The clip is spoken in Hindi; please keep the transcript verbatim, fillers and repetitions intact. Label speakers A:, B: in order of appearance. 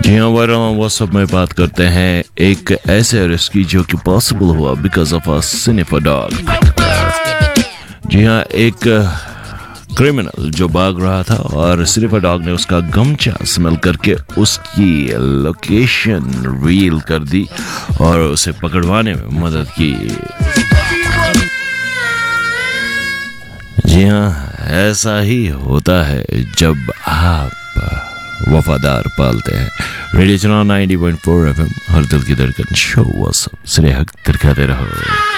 A: जी हाँ वायरल व्हाट्सएप में बात करते हैं एक ऐसे अरेस्ट की जो कि पॉसिबल हुआ because of a sniffer dog. जी हाँ, एक क्रिमिनल जो भाग रहा था और स्निफर डॉग ने उसका गमछा स्मेल करके उसकी लोकेशन रील कर दी और उसे पकड़वाने में मदद की। जी हाँ, ऐसा ही होता है जब आप वफादार पालते हैं। रेडियो चुनाव नाइंटी पॉइंट फोर एफएम, हर दिल की धड़कन, शो व्हाट्सएप, स्नेहक दिखाते रहो।